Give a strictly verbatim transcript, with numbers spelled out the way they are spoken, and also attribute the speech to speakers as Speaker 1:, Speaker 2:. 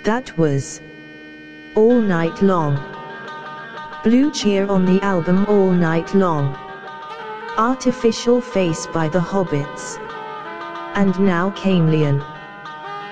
Speaker 1: That was All Night Long. Blue Cheer on the album All Night Long. Artificial Face by the Hobbits. And now Chameleon.